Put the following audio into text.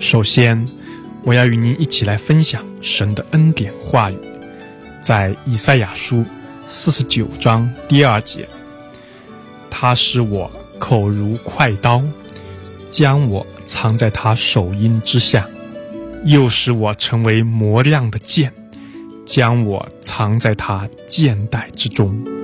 首先，我要与您一起来分享神的恩典话语，在以赛亚书49章第2节，他使我口如快刀，将我藏在他手荫之下，又使我成为磨亮的剑，将我藏在他剑带之中。